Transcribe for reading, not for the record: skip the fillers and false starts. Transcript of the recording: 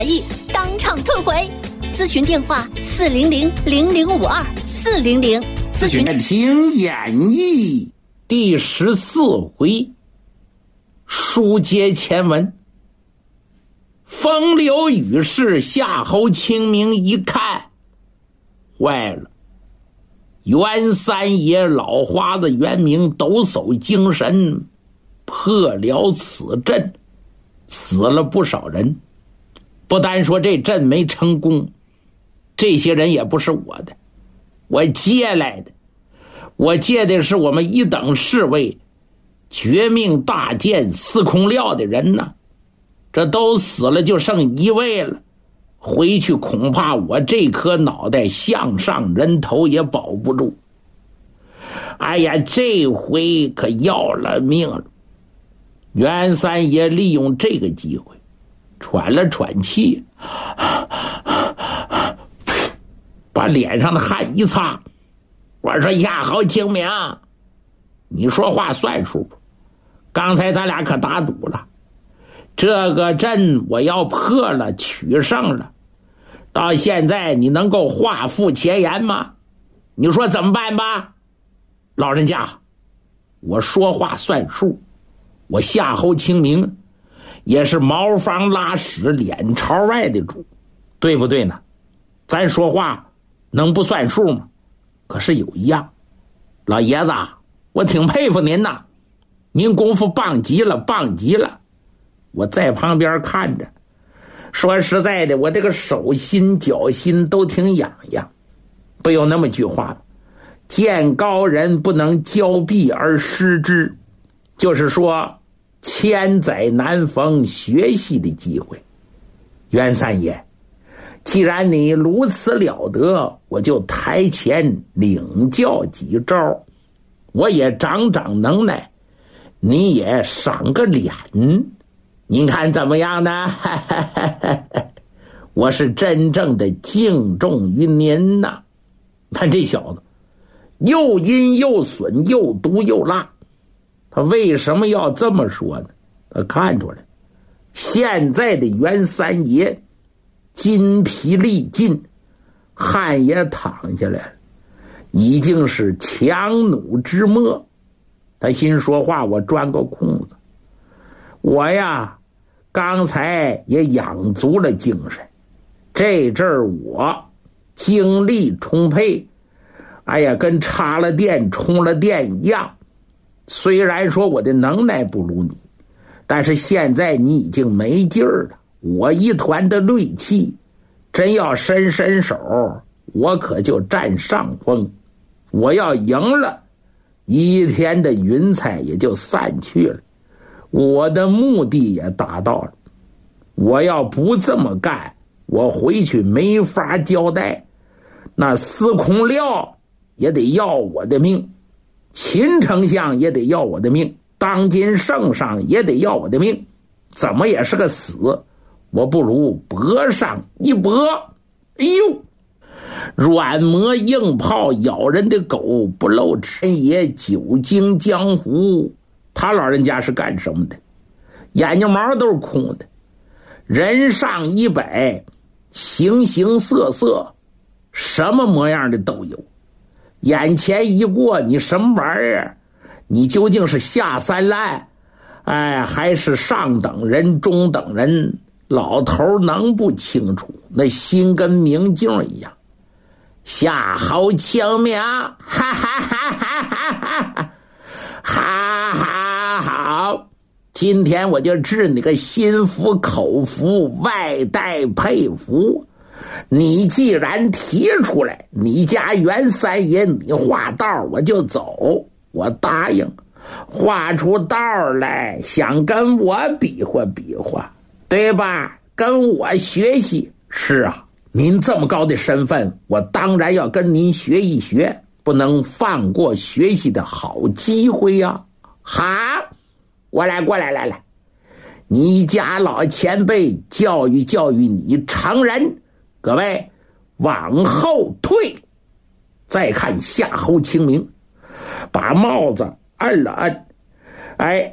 当场脱轨，咨询电话400-0052-400。咨询听演绎第14回，书接前文。风流雨势，夏侯清明一看，坏了！袁三爷、老花子袁明抖擞精神，破了此阵，死了不少人。不单说这阵没成功，这些人也不是我的，我借来的。我借的是我们一等侍卫绝命大剑司空廖的人呢，这都死了，就剩一位了。回去恐怕我这颗脑袋向上人头也保不住。哎呀，这回可要了命了！袁三爷利用这个机会喘了喘气，把脸上的汗一擦。我说夏侯清明，你说话算数不？刚才咱俩可打赌了，这个阵我要破了，取胜了，到现在你能够话付前言吗？你说怎么办吧？老人家，我说话算数，我夏侯清明也是茅房拉屎脸朝外的主，对不对呢？咱说话能不算数吗？可是有一样，老爷子，我挺佩服您呐，您功夫棒极了，棒极了。我在旁边看着，说实在的，我这个手心脚心都挺痒痒。不有那么句话吗？见高人不能交臂而失之，就是说千载难逢学习的机会。袁三爷，既然你如此了得，我就台前领教几招，我也长长能耐，你也赏个脸，您看怎么样呢？我是真正的敬重于您呐。看这小子又阴又损，又毒又辣，他为什么要这么说呢？他看出来现在的袁三爷筋疲力尽，汗也淌下来了，已经是强弩之末。他心说话，我钻个空子，我呀刚才也养足了精神，这阵儿我精力充沛，哎呀，跟插了电充了电一样。虽然说我的能耐不如你，但是现在你已经没劲儿了，我一团的锐气，真要伸手，我可就占上风。我要赢了，一天的云彩也就散去了，我的目的也达到了。我要不这么干，我回去没法交代，那司空廖也得要我的命，秦丞相也得要我的命，当今圣上也得要我的命，怎么也是个死。我不如搏上一搏。哎呦，软磨硬泡咬人的狗不露齿也，久经江湖。他老人家是干什么的？眼睛毛都是空的，人上100，形形色色，什么模样的都有。眼前一过，你什么玩意儿？你究竟是下三滥，哎，还是上等人、中等人？老头能不清楚？那心跟明镜一样。夏侯清明，哈哈哈哈哈哈，哈哈好！今天我就治你个心服口服，外带佩服。你既然提出来，你家袁三爷你画道，我就走，我答应。画出道来，想跟我比划比划，对吧？跟我学习。是啊，您这么高的身份，我当然要跟您学一学，不能放过学习的好机会呀。好，过来，你家老前辈教育教育你成人。各位往后退，再看夏侯清明，把帽子摁了摁，哎，